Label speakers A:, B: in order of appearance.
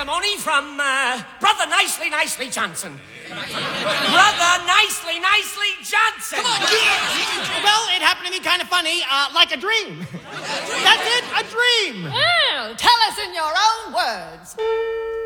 A: testimony from Brother Nicely Johnson. Brother Nicely Johnson.
B: Come on,
C: Well, it happened to me kind of funny, like a dream. That's it, a dream.